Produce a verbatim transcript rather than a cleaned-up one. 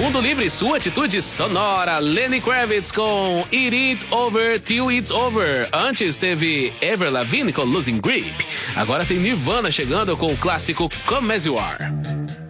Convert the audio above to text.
Mundo Livre, sua atitude sonora. Lenny Kravitz com It Ain't Over Till It's Over. Antes teve Avril Lavigne com Losing Grip. Agora tem Nirvana chegando com o clássico Come As You Are.